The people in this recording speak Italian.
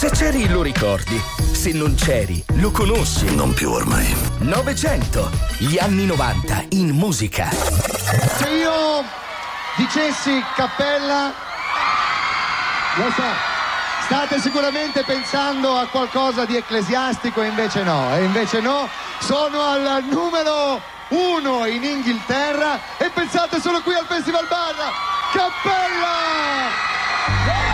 Se c'eri lo ricordi, se non c'eri lo conosci. Non più ormai. 900, gli anni 90 in musica. Se io dicessi cappella, lo so, state sicuramente pensando a qualcosa di ecclesiastico e invece no, sono al numero 1 in Inghilterra e pensate solo qui al Festival Bar, Cappella!